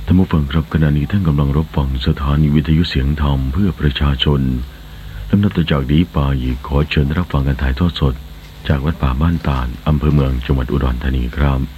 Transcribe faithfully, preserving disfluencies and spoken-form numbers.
ท่านผู้ฟังครับขณะนี้ท่านกำลังรับฟังสถานีวิทยุเสียงธรรมเพื่อประชาชนลำดับต่อจากนี้ไปขอเชิญรับฟังการถ่ายทอดสดจากวัดป่าบ้านตาลอำเภอเมืองจังหวัดอุดรธานีครับ